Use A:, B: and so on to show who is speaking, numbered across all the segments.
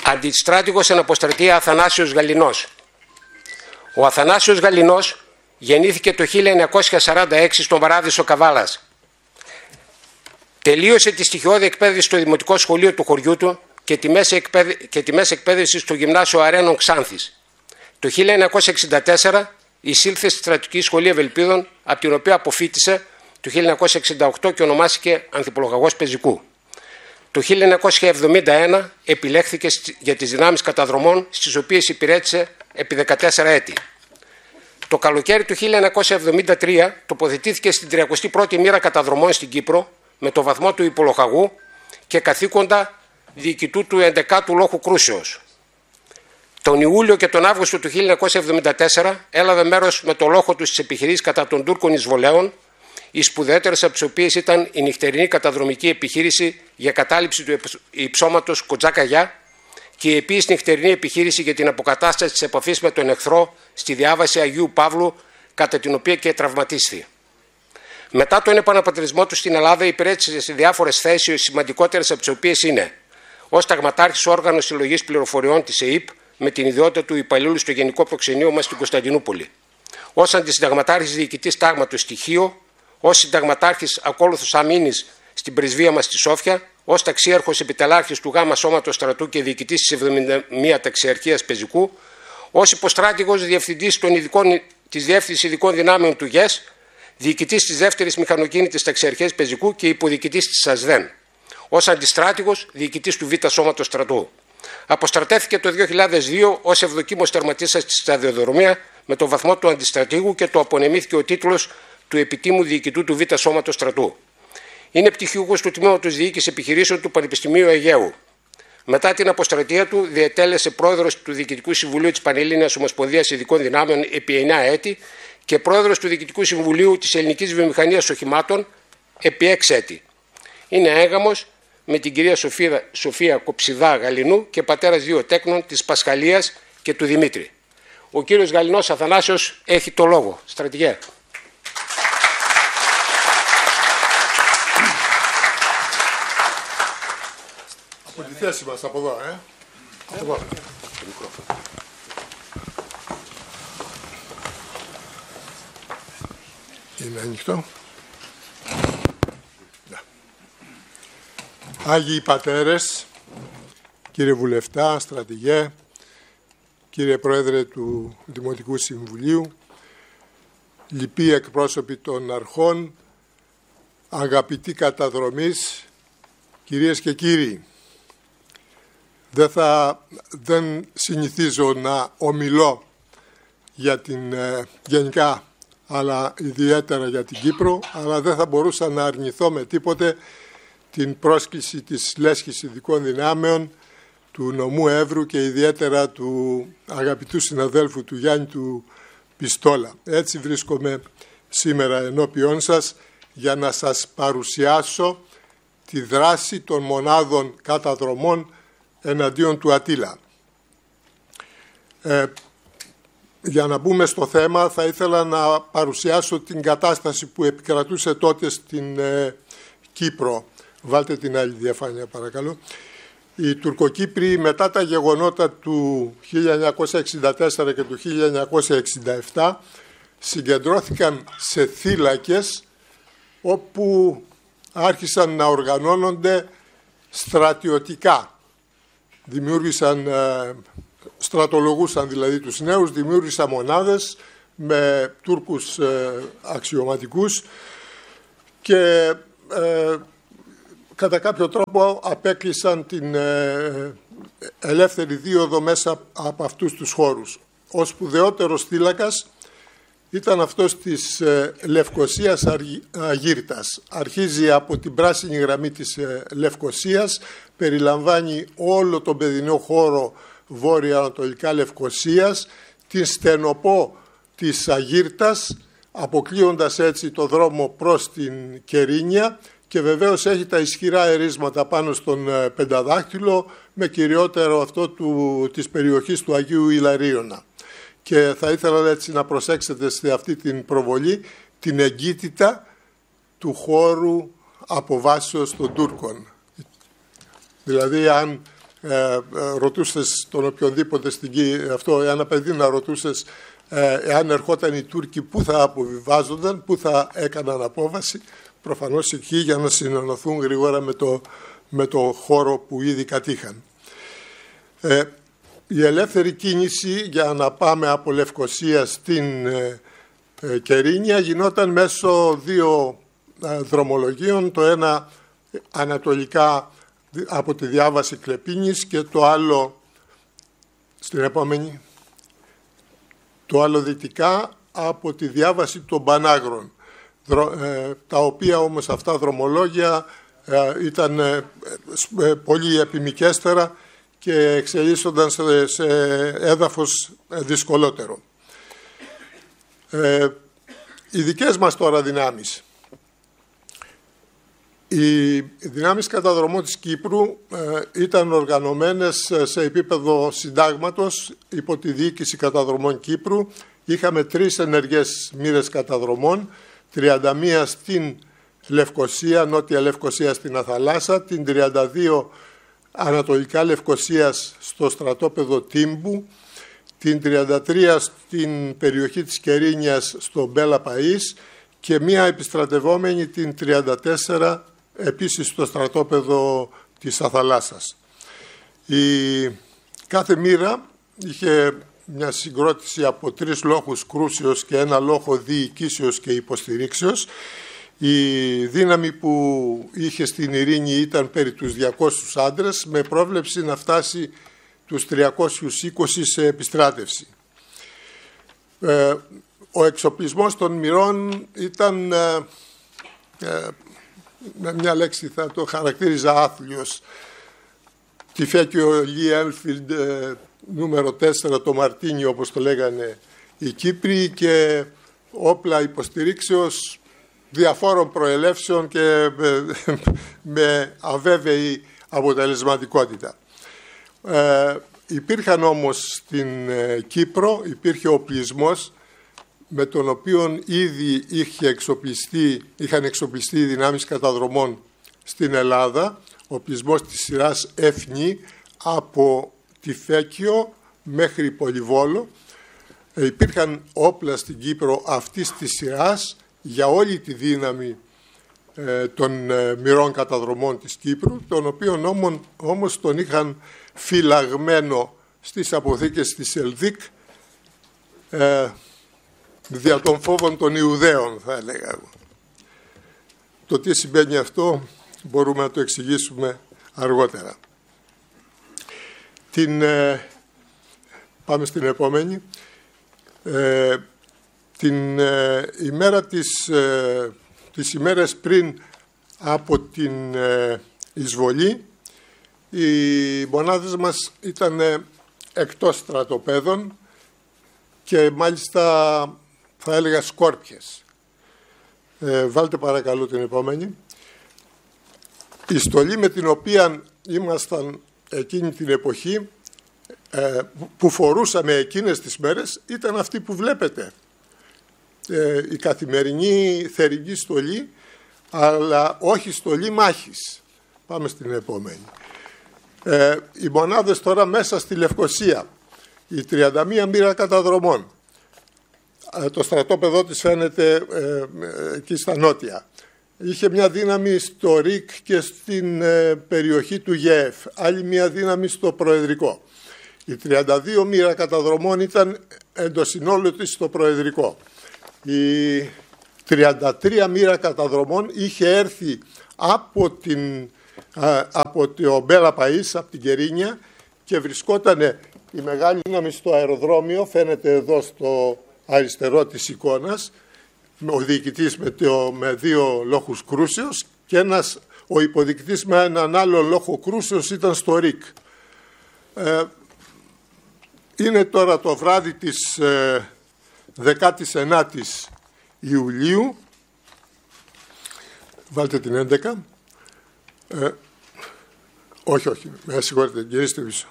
A: Αντιστράτηγος εν αποστρατεία Αθανάσιος Γαληνός. Ο Αθανάσιος Γαληνός γεννήθηκε το 1946 στον Παράδεισο Καβάλας. Τελείωσε τη στοιχειώδη εκπαίδευση στο Δημοτικό Σχολείο του χωριού του και τη μέση εκπαίδευση στο Γυμνάσιο Αρένων Ξάνθης. Το 1964 εισήλθε στη Στρατιωτική Σχολή Ευελπίδων, από την οποία αποφοίτησε το 1968 και ονομάστηκε Ανθιπολογαγός Πεζικού. Το 1971 επιλέχθηκε για τις δυνάμεις καταδρομών, στις οποίες υπηρέτησε επί 14 έτη. Το καλοκαίρι του 1973 τοποθετήθηκε στην 31η μοίρα καταδρομών στην Κύπρο με το βαθμό του υπολογαγού και καθήκοντα διοικητού του 11ου Λόχου Κρούσεως. Τον Ιούλιο και τον Αύγουστο του 1974 έλαβε μέρος με το λόχο του στις επιχειρήσεις κατά των Τούρκων εισβολέων, οι σπουδαίτερες από τις οποίες ήταν η νυχτερινή καταδρομική επιχείρηση για κατάληψη του υψώματος Κοτζάκα-Γιά και η επίσης νυχτερινή επιχείρηση για την αποκατάσταση της επαφής με τον εχθρό στη διάβαση Αγίου Παύλου, κατά την οποία και τραυματίστη. Μετά τον επαναπατρισμό του στην Ελλάδα υπηρέτησε σε διάφορες θέσεις, οι σημαντικότερες από τις οποίες είναι ως ταγματάρχης όργανο συλλογής πληροφοριών της ΕΥΠ με την ιδιότητα του υπαλλήλου στο Γενικό Προξενείο μας στην Κωνσταντινούπολη, ως αντισυνταγματάρχης διοικητής τάγματος στοιχείο, ως συνταγματάρχης ακόλουθος αμήνης στην πρεσβεία μας στη Σόφια, ως ταξίαρχος επιτελάρχης του Γ Σώματος Στρατού και διοικητής της 71 Ταξιαρχίας Πεζικού, ως υποστράτηγος διευθυντής της Διεύθυνσης Ειδικών Δυνάμεων του ΓΕΣ, διοικητής της 2ης Μηχανοκίνητης Ταξιαρχίας Πεζικού και υποδιοικητής της ΑΣΔΕΝ, ως αντιστράτηγος διοικητής του Β Σώματος Στρατού. Αποστρατεύθηκε το 2002 ως ευδοκίμος τερματίστας στη σταδιοδρομία με το βαθμό του αντιστρατήγου και του απονεμήθηκε ο τίτλος του επιτίμου διοικητού του Β Σώματος Στρατού. Είναι πτυχιούχος του Τμήματος Διοίκησης Επιχειρήσεων του Πανεπιστημίου Αιγαίου. Μετά την αποστρατεία του, διετέλεσε πρόεδρος του Διοικητικού Συμβουλίου της Πανελλήνιας Ομοσπονδίας Ειδικών Δυνάμεων επί 9 έτη και πρόεδρος του Διοικητικού Συμβουλίου της Ελληνικής Βιομηχανίας Οχημάτων επί 6 έτη. Είναι έγαμος με την κυρία Σοφία Κοψιδά Γαληνού και πατέρας 2 τέκνων, της Πασχαλίας και του Δημήτρη. Ο κύριος Γαληνός Αθανάσιος έχει το λόγο. Στρατηγέ.
B: Από τη θέση μας, από εδώ, Από εδώ. Είναι ανοιχτό. Άγιοι Πατέρες, κύριε Βουλευτά, Στρατηγέ, κύριε Πρόεδρε του Δημοτικού Συμβουλίου, λοιποί εκπρόσωποι των αρχών, αγαπητοί καταδρομείς, κυρίες και κύριοι, δεν συνηθίζω να ομιλώ για την γενικά, αλλά ιδιαίτερα για την Κύπρο, αλλά δεν θα μπορούσα να αρνηθώ με τίποτε την πρόσκληση της Λέσχης Ειδικών Δυνάμεων, του νομού Εύρου και ιδιαίτερα του αγαπητού συναδέλφου του Γιάννη του Πιστόλα. Έτσι βρίσκομαι σήμερα ενώπιόν σας για να σας παρουσιάσω τη δράση των μονάδων καταδρομών εναντίον του Ατήλα. Για να μπούμε στο θέμα, θα ήθελα να παρουσιάσω την κατάσταση που επικρατούσε τότε στην Κύπρο. Βάλτε την άλλη διαφάνεια παρακαλώ. Οι Τουρκοκύπροι μετά τα γεγονότα του 1964 και του 1967 συγκεντρώθηκαν σε θύλακες όπου άρχισαν να οργανώνονται στρατιωτικά. Στρατολογούσαν δηλαδή τους νέους, δημιούργησαν μονάδες με Τούρκους αξιωματικούς και κατά κάποιο τρόπο απέκλεισαν την ελεύθερη δίωδο μέσα από αυτούς τους χώρους. Ο σπουδαιότερος θύλακας ήταν αυτός της Λευκωσίας Αγύρτας. Αρχίζει από την πράσινη γραμμή της Λευκωσίας, περιλαμβάνει όλο τον παιδινό χώρο βόρεια-ανατολικά Λευκωσίας, την στενοπό της Αγύρτας, αποκλείοντας έτσι το δρόμο προς την Κερίνια και βεβαίως έχει τα ισχυρά ερίσματα πάνω στον Πενταδάχτυλο με κυριότερο αυτό της περιοχής του Αγίου Ιλαρίωνα. Και θα ήθελα έτσι να προσέξετε σε αυτή την προβολή την εγκύτητα του χώρου αποβάσεως των Τούρκων. Δηλαδή αν ρωτούσες τον οποιονδήποτε στην αυτό, ένα παιδί να ρωτούσες εάν ερχόταν οι Τούρκοι πού θα αποβιβάζονταν, πού θα έκαναν απόβαση, προφανώς εκεί για να συνενωθούν γρήγορα με το χώρο που ήδη κατήχαν. Η ελεύθερη κίνηση για να πάμε από Λευκοσία στην Κερίνια γινόταν μέσω δύο δρομολογίων, το ένα ανατολικά από τη διάβαση Κλεπίνης και το άλλο στην επόμενη, το άλλο δυτικά από τη διάβαση των Πανάγρων, τα οποία όμως αυτά δρομολόγια ήταν πολύ επιμικέστερα και εξελίσσονταν σε έδαφος δυσκολότερο. Οι δικές μας τώρα δυνάμεις. Οι δυνάμεις καταδρομών της Κύπρου ήταν οργανωμένες σε επίπεδο συντάγματος υπό τη διοίκηση καταδρομών Κύπρου. Είχαμε 3 ενεργές μοίρες καταδρομών, 31 στην Λευκοσία, νότια Λευκοσία στην Αθαλάσσα, την 32 ανατολικά Λευκοσίας στο στρατόπεδο Τύμπου, την 33 στην περιοχή της Κερίνιας στο Μπέλα Παΐς και μία επιστρατευόμενη την 34 επίσης στο στρατόπεδο της Αθαλάσσας. Κάθε μοίρα είχε μια συγκρότηση από 3 λόχους κρούσεως και 1 λόχο διοικήσεως και υποστηρίξεως. Η δύναμη που είχε στην Ειρήνη ήταν περί τους 200 άντρες, με πρόβλεψη να φτάσει τους 320 σε επιστράτευση. Ο εξοπλισμός των μοιρών ήταν, με μια λέξη θα το χαρακτήριζα άθλιος. Τυφέκιο Λι Έλφιλντ νούμερο 4, το Μαρτίνι όπως το λέγανε οι Κύπροι, και όπλα υποστηρίξεως διαφόρων προελεύσεων και με αβέβαιη αποτελεσματικότητα. Υπήρχαν όμως στην Κύπρο, υπήρχε οπλισμός με τον οποίο ήδη είχαν εξοπλιστεί οι δυνάμεις καταδρομών στην Ελλάδα, οπλισμός της σειράς Έφνη από Τυφέκιο μέχρι Πολυβόλο. Υπήρχαν όπλα στην Κύπρο αυτής της σειράς για όλη τη δύναμη των μοιρών καταδρομών της Κύπρου, τον οποίο όμως τον είχαν φυλαγμένο στις αποθήκες της Ελδίκ δια των φόβων των Ιουδαίων, θα έλεγα. Το τι σημαίνει αυτό μπορούμε να το εξηγήσουμε αργότερα. Πάμε στην επόμενη. Την ημέρα τις ημέρες πριν από την εισβολή, οι μονάδες μας ήταν εκτός στρατοπέδων και μάλιστα θα έλεγα σκόρπιες. Βάλτε παρακαλώ την επόμενη. Η στολή με την οποία ήμασταν εκείνη την εποχή, που φορούσαμε εκείνες τις μέρες, ήταν αυτή που βλέπετε. Η καθημερινή θερινή στολή, αλλά όχι στολή μάχης. Πάμε στην επόμενη. Οι μονάδες τώρα μέσα στη Λευκοσία, η 31 μοίρα καταδρομών, το στρατόπεδό της φαίνεται εκεί στα νότια. Είχε μια δύναμη στο ΡΙΚ και στην περιοχή του ΓΕΕΦ, άλλη μια δύναμη στο Προεδρικό. Η 32 μοίρα καταδρομών ήταν εντοσυνόλου της στο Προεδρικό. Η 33 μοίρα καταδρομών είχε έρθει από το Μπέλα Παΐς, από την Κερίνια, και βρισκόταν η μεγάλη δύναμη στο αεροδρόμιο, φαίνεται εδώ στο αριστερό της εικόνας, ο διοικητής με 2 λόχους κρούσεως και ο υποδιοικητής με έναν άλλο λόχο κρούσεως ήταν στο ΡΙΚ. Είναι τώρα το βράδυ της 19ης Ιουλίου. Βάλτε την 11. Όχι, με συγχωρείτε, γυρίστε πίσω.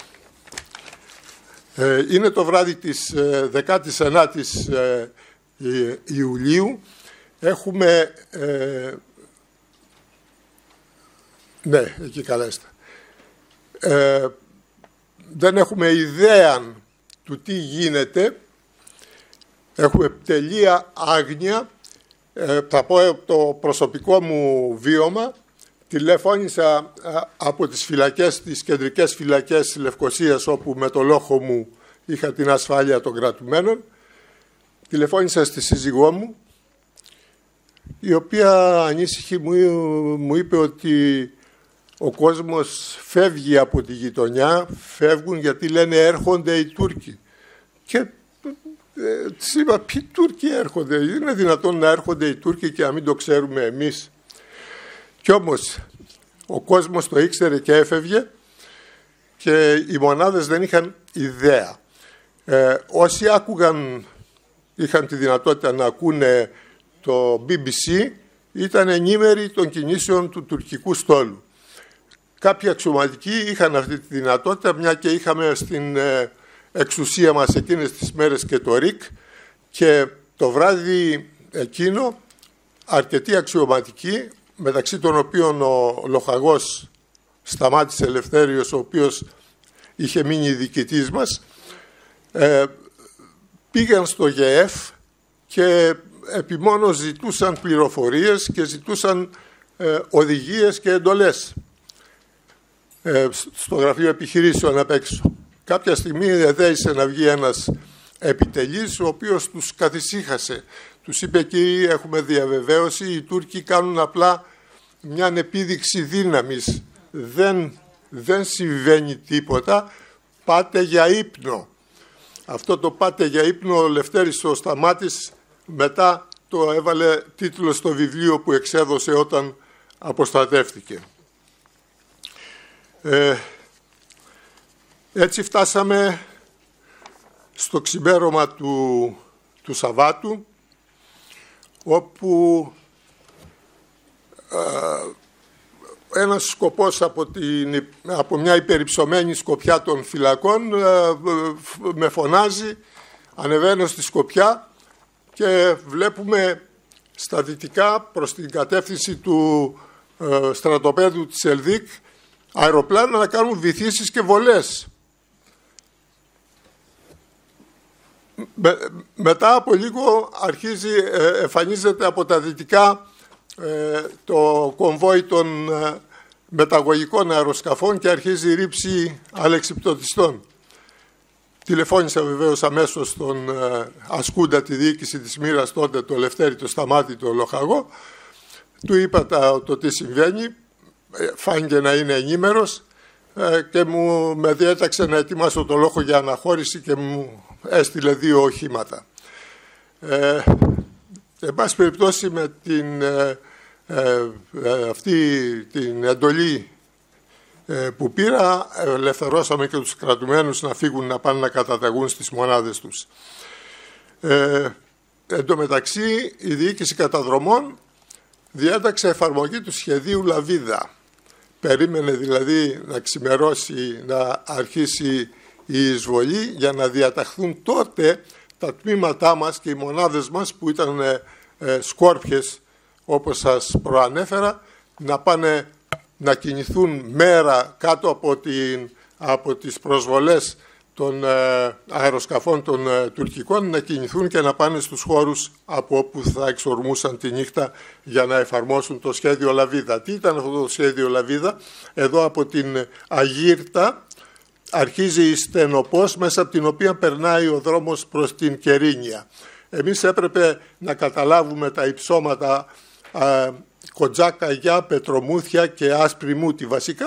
B: Είναι το βράδυ της 19ης Ιουλίου. Έχουμε... ναι, εκεί καλά είστε. δεν έχουμε ιδέα του τι γίνεται, έχουμε τελεία άγνοια. Θα πω το προσωπικό μου βίωμα. Τηλεφώνησα από τις φυλακές, τις κεντρικές φυλακές της Λευκωσίας, όπου με το λόγο μου είχα την ασφάλεια των κρατουμένων. Τηλεφώνησα στη σύζυγό μου, η οποία ανήσυχη μου είπε ότι ο κόσμος φεύγει από τη γειτονιά, φεύγουν γιατί λένε έρχονται οι Τούρκοι. Και της είπα, ποιοι Τούρκοι έρχονται, είναι δυνατόν να έρχονται οι Τούρκοι και να μην το ξέρουμε εμείς? Κι όμως ο κόσμος το ήξερε και έφευγε και οι μονάδες δεν είχαν ιδέα. Όσοι άκουγαν, είχαν τη δυνατότητα να ακούνε το BBC, ήταν ενήμεροι των κινήσεων του τουρκικού στόλου. Κάποιοι αξιωματικοί είχαν αυτή τη δυνατότητα, μια και είχαμε στην εξουσία μας εκείνες τις μέρες και το ΡΙΚ, και το βράδυ εκείνο αρκετοί αξιωματικοί, μεταξύ των οποίων ο λοχαγός Σταμάτης Ελευθέριος, ο οποίος είχε μείνει διοικητής μας, πήγαν στο ΓΕΕΦ και επιμόνως ζητούσαν πληροφορίες και ζητούσαν οδηγίες και εντολές στο γραφείο επιχειρήσεων απ' έξω. Κάποια στιγμή εδέησε να βγει ένας επιτελής, ο οποίος τους καθησύχασε. Τους είπε, κύριοι, έχουμε διαβεβαίωση, οι Τούρκοι κάνουν απλά μια επίδειξη δύναμης. Δεν συμβαίνει τίποτα, πάτε για ύπνο. Αυτό το πάτε για ύπνο, ο Λευτέρης ο Σταμάτης μετά το έβαλε τίτλο στο βιβλίο που εξέδωσε όταν αποστρατεύτηκε. Έτσι φτάσαμε στο ξημέρωμα του Σαββάτου, όπου ένας σκοπός από μια υπερυψωμένη σκοπιά των φυλακών με φωνάζει, ανεβαίνω στη σκοπιά και βλέπουμε στα δυτικά προς την κατεύθυνση του στρατοπέδου της Ελδίκ αεροπλάνα να κάνουν βυθίσεις και βολές. Μετά από λίγο εμφανίζεται από τα δυτικά το κομβόι των μεταγωγικών αεροσκαφών και αρχίζει η ρήψη αλεξιπτωτιστών. Τηλεφώνησα βεβαίως αμέσως στον ασκούντα τη διοίκηση της Μοίρας τότε, το Λευτέρη, το Σταμάτη, το Λοχαγό. Του είπα το τι συμβαίνει, φάνηκε να είναι ενήμερος και με διέταξε να ετοιμάσω το λόγο για αναχώρηση και μου έστειλε 2 οχήματα. Εν πάση περιπτώσει, με αυτή την εντολή που πήρα, ελευθερώσαμε και τους κρατουμένους να φύγουν, να πάνε να καταταγούν στις μονάδες τους. Εν τω μεταξύ, η διοίκηση καταδρομών διέταξε εφαρμογή του σχεδίου Λαβίδα. Περίμενε δηλαδή να ξημερώσει, να αρχίσει η εισβολή για να διαταχθούν τότε τα τμήματά μας και οι μονάδες μας που ήταν σκόρπιες, όπως σας προανέφερα, να πάνε να κινηθούν μέρα κάτω από τις προσβολές των αεροσκαφών των τουρκικών, να κινηθούν και να πάνε στους χώρους από όπου θα εξορμούσαν τη νύχτα για να εφαρμόσουν το σχέδιο Λαβίδα. Τι ήταν αυτό το σχέδιο Λαβίδα? Εδώ από την Αγύρτα αρχίζει η στενοπός, μέσα από την οποία περνάει ο δρόμος προς την Κερίνια. Εμείς έπρεπε να καταλάβουμε τα υψώματα Κοντζάκα, Αγιά, Πετρομούθια και Άσπρη Μούτη. Βασικά